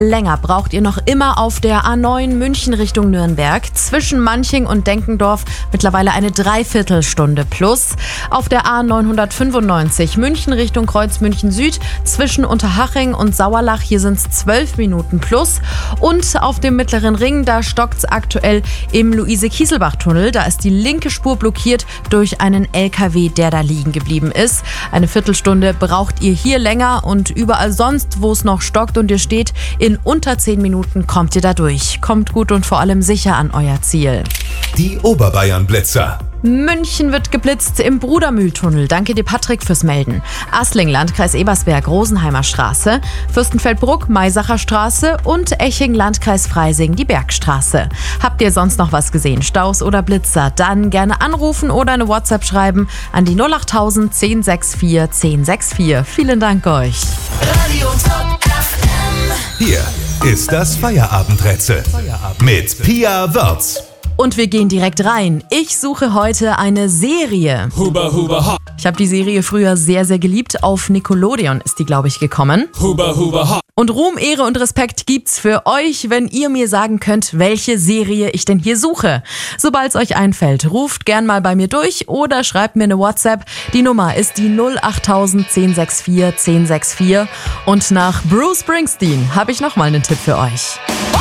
Länger braucht ihr noch immer auf der A9 München Richtung Nürnberg. Zwischen Manching und Denkendorf mittlerweile eine Dreiviertelstunde plus. Auf der A995 München Richtung Kreuzmünchen Süd zwischen Unterhaching und Sauerlach, hier sind es 12 Minuten plus. Und auf dem Mittleren Ring, da stockt es aktuell im Luise-Kieselbach-Tunnel. Da ist die linke Spur blockiert durch einen LKW, der da liegen geblieben ist. Eine Viertelstunde braucht ihr hier länger und überall sonst, wo es noch stockt und ihr steht, in unter 10 Minuten kommt ihr da durch. Kommt gut und vor allem sicher an euer Ziel. Die Oberbayern-Blitzer. München wird geblitzt im Brudermühltunnel. Danke dir, Patrick, fürs Melden. Asling, Landkreis Ebersberg, Rosenheimer Straße. Fürstenfeldbruck, Maisacher Straße. Und Eching, Landkreis Freising, die Bergstraße. Habt ihr sonst noch was gesehen? Staus oder Blitzer? Dann gerne anrufen oder eine WhatsApp schreiben an die 08000 1064 1064. Vielen Dank euch. Radio Top FM. Hier ist das Feierabendrätsel mit Pia Wörz. Und wir gehen direkt rein. Ich suche heute eine Serie. Huba Huba Ha. Ich habe die Serie früher sehr, sehr geliebt. Auf Nickelodeon ist die, glaube ich, gekommen. Huba Huba Ha. Und Ruhm, Ehre und Respekt gibt's für euch, wenn ihr mir sagen könnt, welche Serie ich denn hier suche. Sobald es euch einfällt, ruft gern mal bei mir durch oder schreibt mir eine WhatsApp. Die Nummer ist die 08000 1064 1064. Und nach Bruce Springsteen habe ich nochmal einen Tipp für euch.